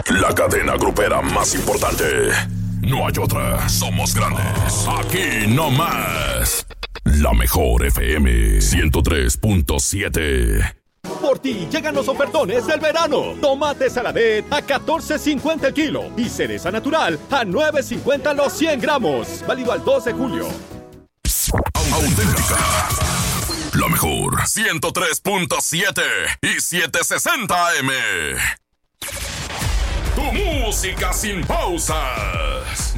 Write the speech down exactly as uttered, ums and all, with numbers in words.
La cadena grupera más importante. No hay otra. Somos grandes. Aquí no más. La mejor F M ciento tres punto siete. Por ti llegan los ofertones del verano. Tomate Saladet a catorce cincuenta el kilo y cereza natural a nueve cincuenta los cien gramos. Válido al dos de julio. Auténtica. La mejor ciento tres punto siete y setecientos sesenta A M. Tu música sin pausas.